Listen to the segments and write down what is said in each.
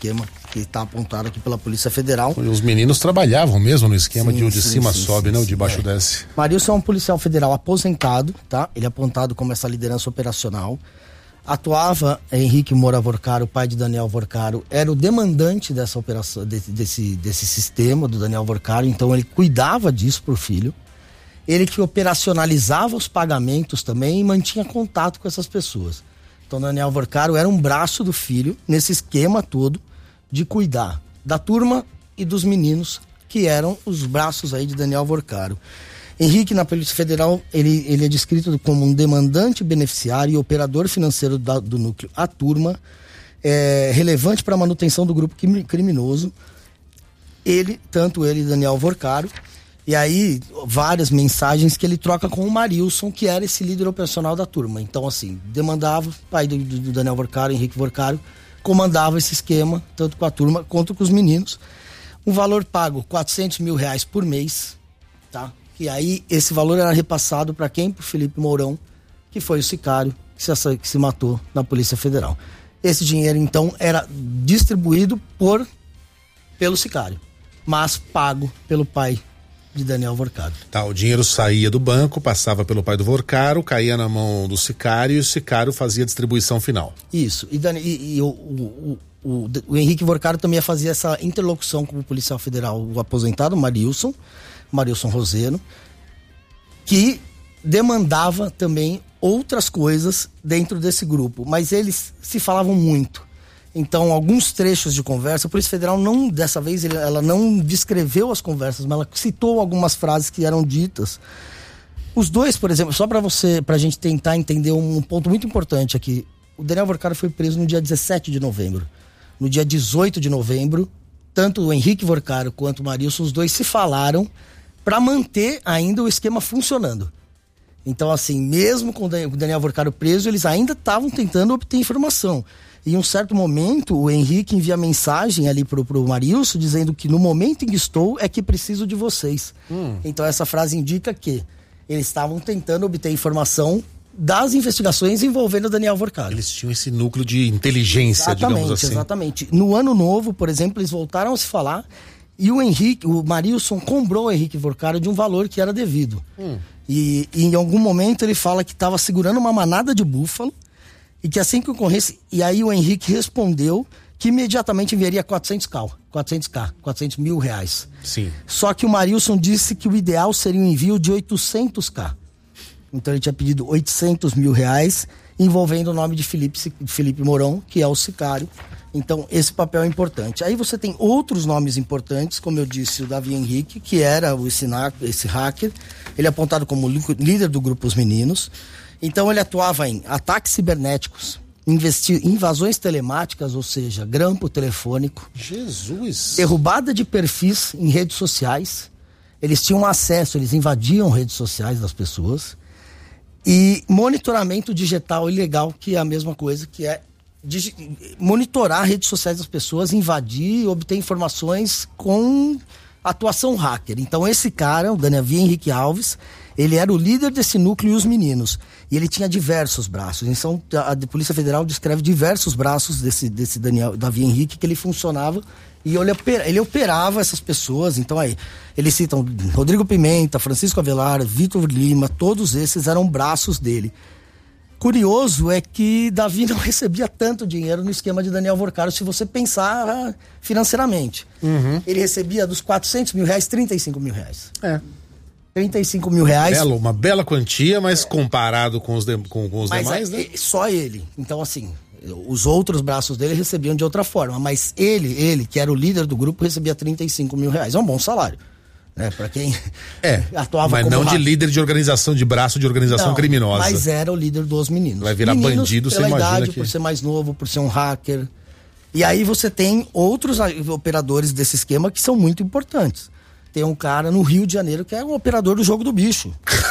esquema que está apontado aqui pela Polícia Federal. Os meninos trabalhavam mesmo no esquema de o de cima sobe, né? O de baixo desce. Marilson é um policial federal aposentado, tá? Ele é apontado como essa liderança operacional. Atuava Henrique Moura Vorcaro, pai de Daniel Vorcaro, era o demandante dessa operação, desse sistema do Daniel Vorcaro, então ele cuidava disso pro filho. Ele que operacionalizava os pagamentos também e mantinha contato com essas pessoas. Então Daniel Vorcaro era um braço do filho nesse esquema todo de cuidar da turma e dos meninos que eram os braços aí de Daniel Vorcaro. Henrique, na Polícia Federal, ele é descrito como um demandante beneficiário e operador financeiro do núcleo A Turma, relevante para a manutenção do grupo criminoso. Tanto ele, Daniel Vorcaro, e aí várias mensagens que ele troca com o Marilson, que era esse líder operacional da turma. Então, assim, demandava, o pai do Daniel Vorcaro, Henrique Vorcaro, comandava esse esquema, tanto com a turma quanto com os meninos. Um valor pago, R$400 mil por mês, tá? E aí esse valor era repassado para quem? Para o Felipe Mourão, que foi o sicário que se matou na Polícia Federal. Esse dinheiro, então, era distribuído pelo sicário, mas pago pelo pai de Daniel Vorcaro. Tá, o dinheiro saía do banco, passava pelo pai do Vorcaro, caía na mão do sicário e o sicário fazia a distribuição final. Isso. O Henrique Vorcaro também fazia essa interlocução com o policial federal, o aposentado Marilson Roseno, que demandava também outras coisas dentro desse grupo, mas eles se falavam muito. Então, alguns trechos de conversa, a Polícia Federal dessa vez, ela não descreveu as conversas, mas ela citou algumas frases que eram ditas. Os dois, por exemplo, só pra gente tentar entender um ponto muito importante aqui, o Daniel Vorcaro foi preso no dia 17 de novembro. No dia 18 de novembro, tanto o Henrique Vorcaro quanto o Marilson, os dois se falaram para manter ainda o esquema funcionando. Então, assim, mesmo com o Daniel Vorcaro preso, eles ainda estavam tentando obter informação. Em um certo momento, o Henrique envia mensagem ali pro Marilson, dizendo que no momento em que estou é que preciso de vocês. Então essa frase indica que eles estavam tentando obter informação das investigações envolvendo o Daniel Vorcaro. Eles tinham esse núcleo de inteligência, digamos assim. Exatamente. No ano novo, por exemplo, eles voltaram a se falar e o Marilson cobrou o Henrique Vorcaro de um valor que era devido. E em algum momento ele fala que estava segurando uma manada de búfalo e que assim que ocorresse, e aí o Henrique respondeu que imediatamente enviaria 400 mil reais. Sim. Só que o Marilson disse que o ideal seria um envio de 800k. Então ele tinha pedido 800 mil reais, envolvendo o nome de Felipe Mourão, que é o sicário. Então esse papel é importante. Aí você tem outros nomes importantes, como eu disse, o Davi Henrique, que era esse hacker. Ele é apontado como líder do grupo Os Meninos. Então ele atuava em ataques cibernéticos, invasões telemáticas, ou seja, grampo telefônico. Jesus! Derrubada de perfis em redes sociais. Eles tinham acesso, eles invadiam redes sociais das pessoas. E monitoramento digital ilegal, que é a mesma coisa, que é monitorar redes sociais das pessoas, invadir, obter informações com atuação hacker. Então esse cara, o Davi Henrique Alves, ele era o líder desse núcleo e os meninos. E ele tinha diversos braços. Então a Polícia Federal descreve diversos braços desse Davi Henrique, que ele funcionava e ele operava essas pessoas. Então aí, eles citam Rodrigo Pimenta, Francisco Avelar, Vitor Lima, todos esses eram braços dele. Curioso é que Davi não recebia tanto dinheiro no esquema de Daniel Vorcaro, se você pensar financeiramente. Ele recebia dos 400 mil reais, 35 mil reais. 35 mil reais. Uma bela quantia, mas comparado com os demais, né? Só ele. Então, assim, os outros braços dele recebiam de outra forma, mas ele, que era o líder do grupo, recebia 35 mil reais. É um bom salário. Para quem atuava mas como não de líder de organização, de braço de organização criminosa. Mas era o líder dos meninos. Vai virar bandido, você imagina idade, por ser mais novo, por ser um hacker. E aí você tem outros operadores desse esquema que são muito importantes. Tem um cara no Rio de Janeiro que é um operador do Jogo do Bicho.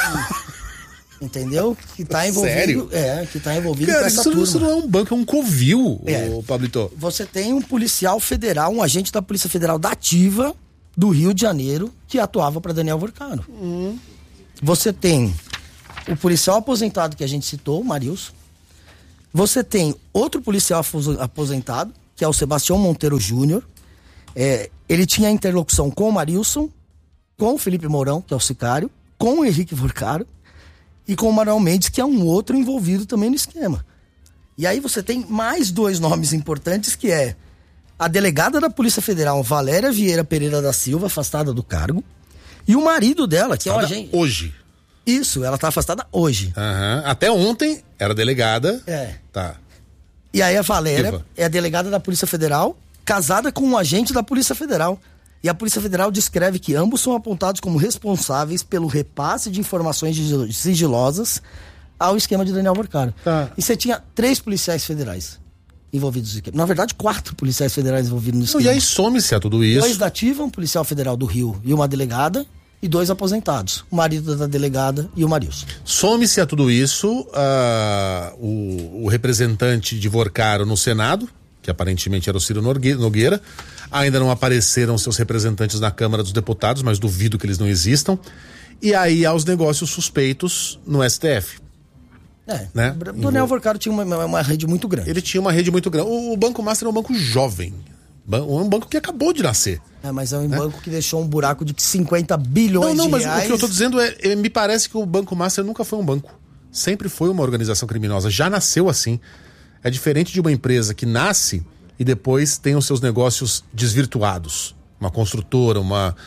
Entendeu? Que tá envolvido. Sério? Que tá envolvido cara, com essa turma. Isso não é um banco, é um covil, Pablito. Você tem um policial federal, um agente da Polícia Federal da Ativa do Rio de Janeiro, que atuava para Daniel Vorcaro. Você tem o policial aposentado que a gente citou, o Marilson. Você tem outro policial aposentado, que é o Sebastião Monteiro Júnior. Ele tinha interlocução com o Marilson, com o Felipe Mourão, que é o sicário, com o Henrique Vorcaro e com o Manuel Mendes, que é um outro envolvido também no esquema. E aí você tem mais 2 nomes importantes, que é a delegada da Polícia Federal, Valéria Vieira Pereira da Silva, afastada do cargo, e o marido dela, que é o agente... Hoje. Isso, ela tá afastada hoje. Até ontem era delegada. Tá. E aí a Valéria é a delegada da Polícia Federal, casada com um agente da Polícia Federal. E a Polícia Federal descreve que ambos são apontados como responsáveis pelo repasse de informações sigilosas ao esquema de Daniel Vorcaro. Tá. E você tinha 3 policiais federais envolvidos no esquema. Na verdade, 4 policiais federais envolvidos no esquema. E aí some-se a tudo isso. 2 da ativa, um policial federal do Rio e uma delegada, e 2 aposentados, o marido da delegada e o Marilson. Some-se a tudo isso o representante de Vorcaro no Senado, que aparentemente era o Ciro Nogueira. Ainda não apareceram seus representantes na Câmara dos Deputados, mas duvido que eles não existam. E aí há os negócios suspeitos no STF. Né? O Daniel Vorcaro tinha uma rede muito grande. Ele tinha uma rede muito grande. O Banco Master é um banco jovem. É um banco que acabou de nascer. Mas é um banco que deixou um buraco de 50 bilhões de reais. Mas o que eu tô dizendo me parece que o Banco Master nunca foi um banco. Sempre foi uma organização criminosa. Já nasceu assim. É diferente de uma empresa que nasce e depois tem os seus negócios desvirtuados. Uma construtora,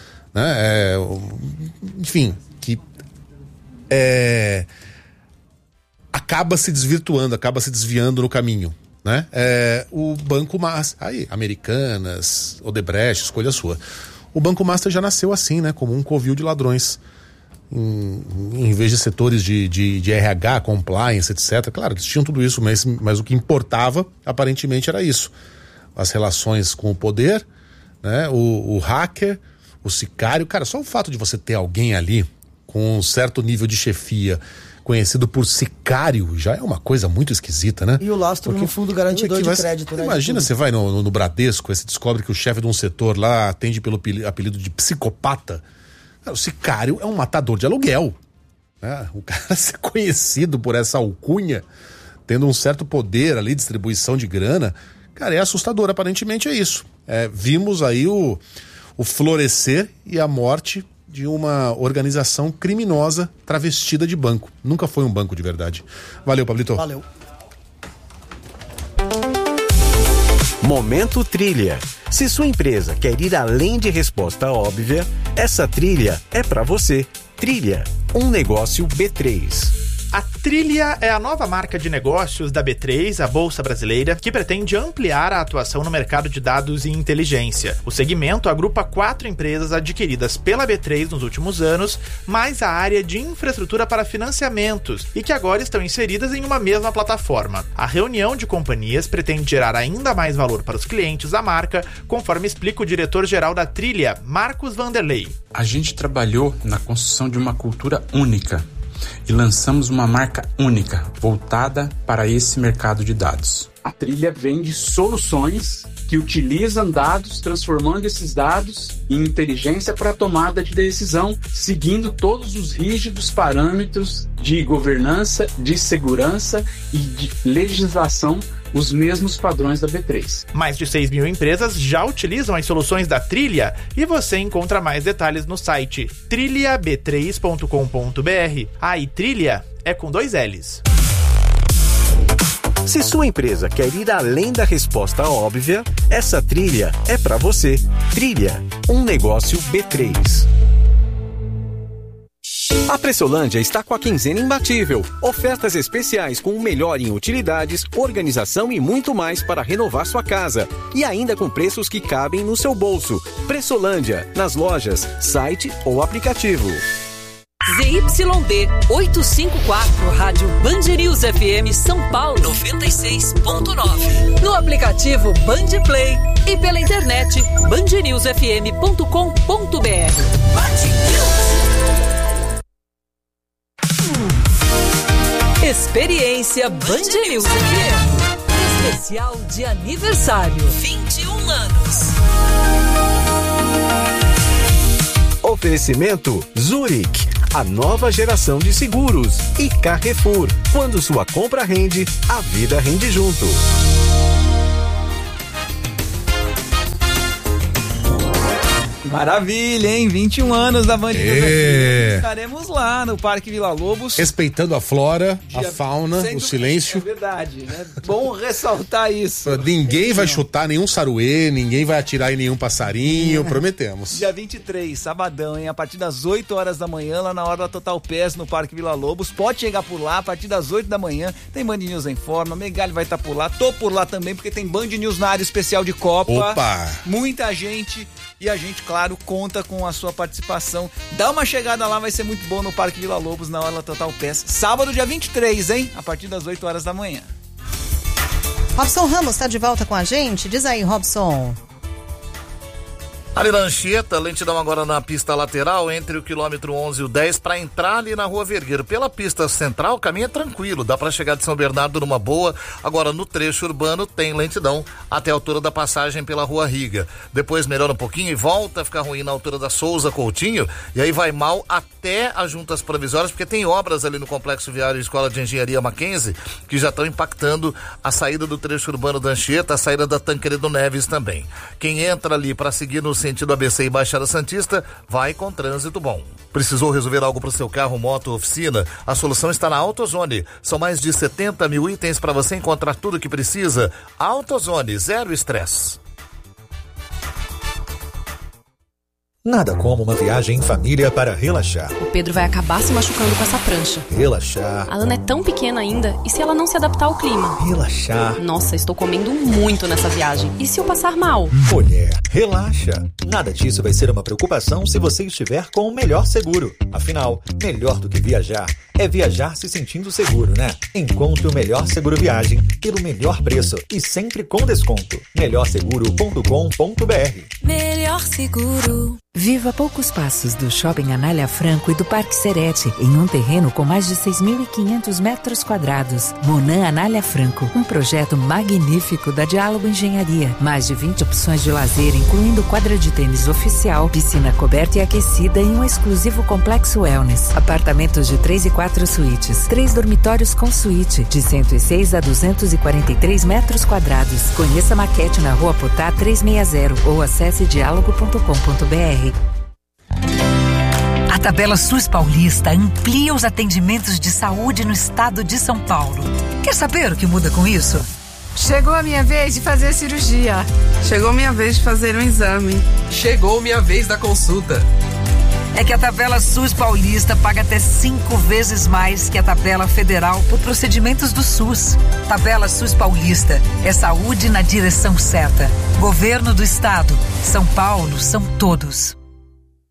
enfim, que acaba se desvirtuando, acaba se desviando no caminho. Né? O Banco Master, Americanas, Odebrecht, escolha sua. O Banco Master já nasceu assim, né? Como um covil de ladrões. Em vez de setores de RH, compliance, etc. Claro, eles tinham tudo isso, mas o que importava, aparentemente, era isso. As relações com o poder, né? O hacker, o sicário. Cara, só o fato de você ter alguém ali com um certo nível de chefia, conhecido por sicário, já é uma coisa muito esquisita, né? E o lastro no fundo garantidor de crédito, né? Imagina, você vai no Bradesco, e você descobre que o chefe de um setor lá atende pelo apelido de psicopata. O sicário é um matador de aluguel. Né? O cara ser conhecido por essa alcunha, tendo um certo poder ali, distribuição de grana, cara, é assustador. Aparentemente é isso. Vimos aí o florescer e a morte de uma organização criminosa travestida de banco. Nunca foi um banco de verdade. Valeu, Pablito. Valeu. Momento Trilha. Se sua empresa quer ir além de resposta óbvia, essa trilha é para você. Trilha, um negócio B3. A Trilha é a nova marca de negócios da B3, a Bolsa Brasileira, que pretende ampliar a atuação no mercado de dados e inteligência. O segmento agrupa 4 empresas adquiridas pela B3 nos últimos anos, mais a área de infraestrutura para financiamentos e que agora estão inseridas em uma mesma plataforma. A reunião de companhias pretende gerar ainda mais valor para os clientes da marca, conforme explica o diretor-geral da Trilha, Marcos Vanderlei. A gente trabalhou na construção de uma cultura única e lançamos uma marca única, voltada para esse mercado de dados. A Trilha vende soluções que utilizam dados, transformando esses dados em inteligência para a tomada de decisão, seguindo todos os rígidos parâmetros de governança, de segurança e de legislação, os mesmos padrões da B3. Mais de 6 mil empresas já utilizam as soluções da Trilha e você encontra mais detalhes no site trilhab3.com.br. E Trilha é com 2 L's. Se sua empresa quer ir além da resposta óbvia, essa trilha é para você. Trilha, um negócio B3. A Pressolândia está com a quinzena imbatível. Ofertas especiais com o melhor em utilidades, organização e muito mais para renovar sua casa. E ainda com preços que cabem no seu bolso. Pressolândia, nas lojas, site ou aplicativo. ZYD 854, Rádio Band News FM São Paulo 96.9. No aplicativo Band Play e pela internet bandnewsfm.com.br. Band News. Experiência Band News FM. Especial de aniversário. 21 anos. Oferecimento Zurich, a nova geração de seguros. E Carrefour, quando sua compra rende, a vida rende junto. Maravilha, hein? 21 anos da Band News FM. Estaremos lá no Parque Vila Lobos. Respeitando a flora, a fauna, o silêncio. É verdade, né? Bom ressaltar isso. Ninguém vai chutar nenhum saruê, ninguém vai atirar em nenhum passarinho, prometemos. Dia 23, sabadão, hein? A partir das 8 horas da manhã, lá na hora da Total Pass, no Parque Vila Lobos. Pode chegar por lá, a partir das 8 da manhã. Tem Band News em forma, Megali vai estar por lá. Tô por lá também, porque tem Band News na área especial de Copa. Opa! Muita gente. E a gente, claro, conta com a sua participação. Dá uma chegada lá, vai ser muito bom no Parque Vila Lobos, na hora da Total Pass. Sábado, dia 23, hein? A partir das 8 horas da manhã. Robson Ramos tá de volta com a gente? Diz aí, Robson. Ali na Anchieta, lentidão agora na pista lateral, entre o quilômetro 11 e o 10, para entrar ali na Rua Vergueiro. Pela pista central, o caminho é tranquilo, dá para chegar de São Bernardo numa boa. Agora, no trecho urbano, tem lentidão até a altura da passagem pela Rua Riga. Depois melhora um pouquinho e volta a ficar ruim na altura da Souza Coutinho, e aí vai mal até as juntas provisórias, porque tem obras ali no Complexo Viário Escola de Engenharia Mackenzie, que já estão impactando a saída do trecho urbano da Anchieta, a saída da Tancredo Neves também. Quem entra ali para seguir no sentido ABC e Baixada Santista, vai com trânsito bom. Precisou resolver algo para o seu carro, moto, oficina? A solução está na AutoZone. São mais de 70 mil itens para você encontrar tudo o que precisa. AutoZone, zero estresse. Nada como uma viagem em família para relaxar. O Pedro vai acabar se machucando com essa prancha. Relaxar. A Ana é tão pequena ainda, e se ela não se adaptar ao clima? Relaxar. Nossa, estou comendo muito nessa viagem. E se eu passar mal? Mulher, relaxa. Nada disso vai ser uma preocupação se você estiver com o melhor seguro. Afinal, melhor do que viajar é viajar se sentindo seguro, né? Encontre o melhor seguro viagem pelo melhor preço e sempre com desconto. melhorseguro.com.br. Melhor seguro. Viva a poucos passos do Shopping Anália Franco e do Parque Serete, em um terreno com mais de 6.500 metros quadrados. Monan Anália Franco, um projeto magnífico da Diálogo Engenharia. Mais de 20 opções de lazer, incluindo quadra de tênis oficial, piscina coberta e aquecida e um exclusivo complexo wellness. Apartamentos de 3 e 4 suítes, 3 dormitórios com suíte, de 106 a 243 metros quadrados. Conheça a maquete na Rua Potá 360 ou acesse diálogo.com.br. A Tabela SUS Paulista amplia os atendimentos de saúde no estado de São Paulo. Quer saber o que muda com isso? Chegou a minha vez de fazer a cirurgia. Chegou a minha vez de fazer um exame. Chegou minha vez da consulta. É que a Tabela SUS Paulista paga até 5 vezes mais que a Tabela Federal por procedimentos do SUS. Tabela SUS Paulista é saúde na direção certa. Governo do Estado. São Paulo são todos.